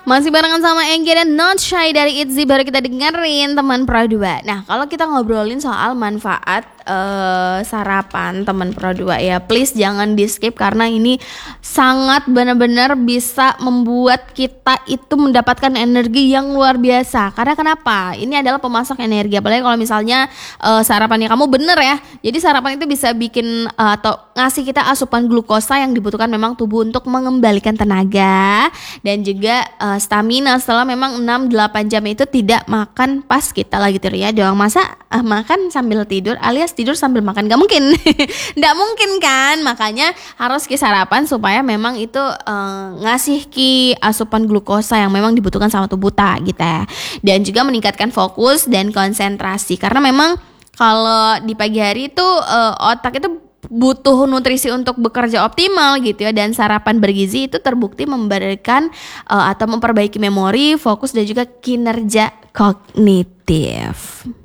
Masih barengan sama Engge dan Not Shy dari ITZY, baru kita dengerin teman Pro 2. Nah, kalau kita ngobrolin soal manfaat sarapan teman Pro 2 ya, please jangan di skip karena ini sangat benar-benar bisa membuat kita itu mendapatkan energi yang luar biasa. Karena kenapa? Ini adalah pemasok energi, apalagi kalau misalnya sarapannya kamu bener ya. Jadi sarapan itu bisa bikin atau ngasih kita asupan glukosa yang dibutuhkan memang tubuh untuk mengembalikan tenaga dan juga stamina setelah memang 6-8 jam itu tidak makan pas kita lagi tidur ya. Doang masa makan sambil tidur alias tidur sambil makan, gak mungkin. Gak mungkin kan, makanya harus ki sarapan supaya memang itu ngasih ki asupan glukosa yang memang dibutuhkan sama tubuh gitu ya. Dan juga meningkatkan fokus dan konsentrasi karena memang kalau di pagi hari itu otak itu butuh nutrisi untuk bekerja optimal gitu ya, dan sarapan bergizi itu terbukti memberikan atau memperbaiki memori, fokus dan juga kinerja kognitif.